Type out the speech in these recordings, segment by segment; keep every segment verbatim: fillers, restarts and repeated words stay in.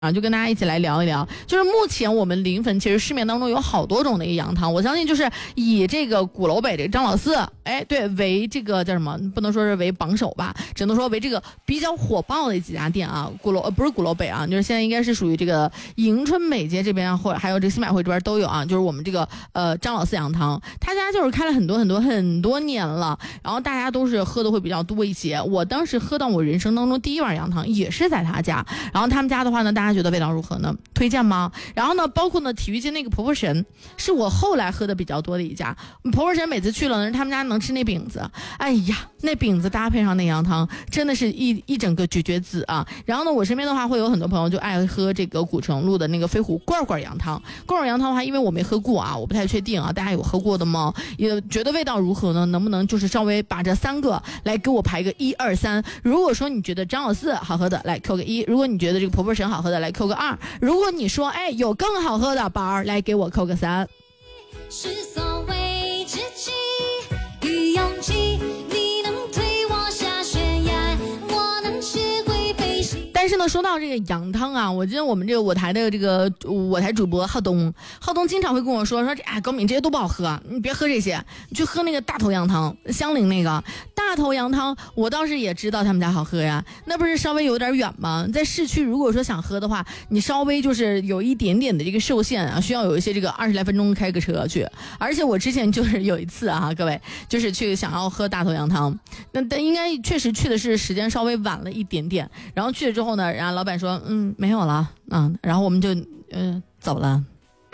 啊，就跟大家一起来聊一聊，就是目前我们临汾其实市面当中有好多种的一个羊汤，我相信就是以这个鼓楼北这个张老四，哎，对，为这个叫什么，不能说是为榜首吧，只能说为这个比较火爆的几家店啊，鼓楼呃不是鼓楼北啊，就是现在应该是属于这个迎春美街这边，或者还有这个新百汇这边都有啊，就是我们这个呃张老四羊汤，他家就是开了很多很多很多年了，然后大家都是喝的会比较多一些。我当时喝到我人生当中第一碗羊汤也是在他家，然后他们家的话呢，大家觉得味道如何呢？推荐吗？然后呢，包括呢体育街那个婆婆神，是我后来喝的比较多的一家。婆婆神每次去了呢，他们家能吃那饼子，哎呀，那饼子搭配上那羊汤，真的是一一整个绝绝子啊！然后呢，我身边的话会有很多朋友就爱喝这个古城路的那个飞虎罐罐羊汤。罐罐羊汤的话，因为我没喝过啊，我不太确定啊，大家有喝过的吗？也觉得味道如何呢？能不能就是稍微把这三个来给我排个一二三？如果说你觉得张老四好喝的，来扣个一；如果你觉得这个婆婆神好喝的，来扣个二；如果你说哎有更好喝的，宝儿来给我扣个三。是所谓志气与勇气，你能推我下悬崖，我能学会飞行。但是呢，说到这个羊汤啊，我记得我们这个我台的这个我台主播浩东，浩东经常会跟我说说，哎，高敏这些都不好喝，你别喝这些，你去喝那个大头羊汤，香菱那个大头羊汤，我倒是也知道他们家好喝呀，那不是稍微有点远吗？在市区如果说想喝的话，你稍微就是有一点点的这个受限啊，需要有一些这个二十来分钟开个车去。而且我之前就是有一次啊，各位就是去想要喝大头羊汤，那但应该确实去的是时间稍微晚了一点点，然后去了之后呢，然后老板说嗯没有了啊，然后我们就嗯、呃、走了，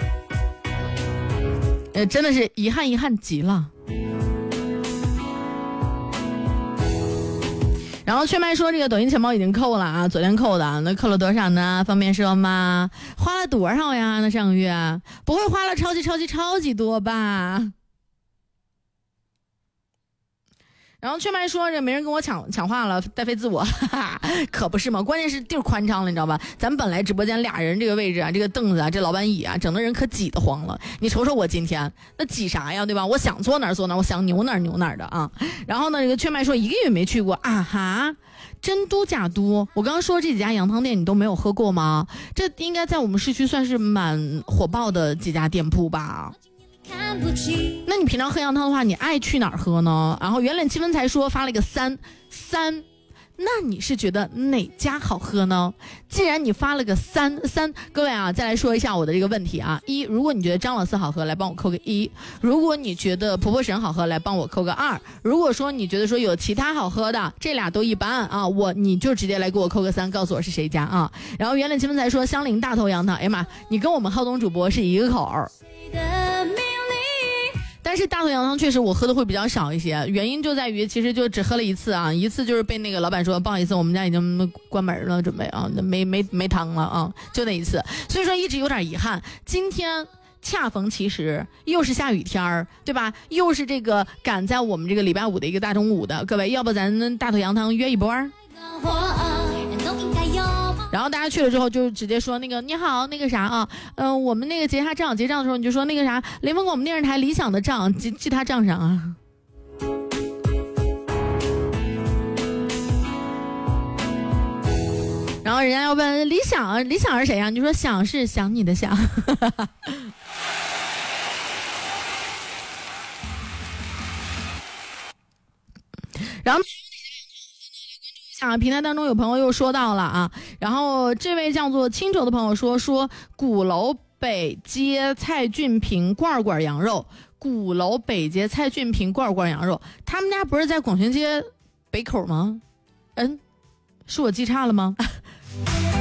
呃真的是遗憾遗憾极了。然后雀麦说这个抖音钱包已经扣了啊，昨天扣的，那扣了多少呢？方便说吗？花了多少呀？那上个月不会花了超级超级超级多吧？然后雀麦说这没人跟我抢抢话了，带飞自我，哈哈，可不是嘛，关键是地儿宽敞了，你知道吧？咱们本来直播间俩人这个位置啊，这个凳子啊，这老板椅啊，整的人可挤得慌了。你瞅瞅我今天那挤啥呀，对吧？我想坐哪儿坐哪儿，我想扭哪儿扭哪儿的啊。然后呢，这个雀麦说一个月没去过啊哈，真都假都？我刚刚说这几家羊汤店你都没有喝过吗？这应该在我们市区算是蛮火爆的几家店铺吧。那你平常喝羊汤的话，你爱去哪儿喝呢？然后圆脸七分才说发了一个三三，那你是觉得哪家好喝呢？既然你发了个三三，各位啊，再来说一下我的这个问题啊。一，如果你觉得张老四好喝，来帮我扣个一；如果你觉得婆婆神好喝，来帮我扣个二；如果说你觉得说有其他好喝的，这俩都一般啊，我你就直接来给我扣个三，告诉我是谁家啊。然后圆脸七分才说香菱大头羊汤，哎呀妈，你跟我们浩东主播是一个口。但是大头羊汤确实我喝的会比较少一些，原因就在于其实就只喝了一次啊，一次就是被那个老板说不好意思，我们家已经关门了，准备啊，没没没汤了啊，就那一次，所以说一直有点遗憾。今天恰逢其时，又是下雨天儿，对吧？又是这个赶在我们这个礼拜五的一个大中午的，各位，要不咱大头羊汤约一波儿？然后大家去了之后就直接说那个你好那个啥啊，嗯、呃，我们那个结下账结账的时候你就说那个啥临汾广播电视台理想的账记记他账上啊。然后人家要问理想理想是谁啊？你就说想是想你的想。然后啊，平台当中有朋友又说到了啊，然后这位叫做青州的朋友说说鼓楼北街蔡俊平罐罐羊肉，鼓楼北街蔡俊平罐罐羊肉，他们家不是在广泉街北口吗？嗯，是我记差了吗？